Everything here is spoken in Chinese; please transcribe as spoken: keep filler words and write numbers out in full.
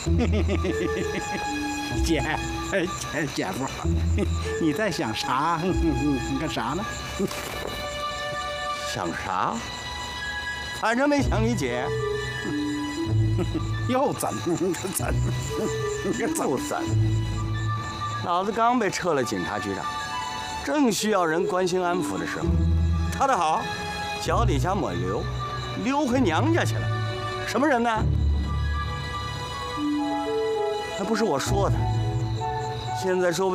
姐，姐姐夫，你在想啥？你干啥呢？ 想啥？反正没想你姐。 又怎么？怎么？你怎又怎么？老子刚被撤了警察局长，正需要人关心安抚的时候，他的好，脚底下抹溜，溜回娘家去了。什么人呢？还不是我说的。现在说不定。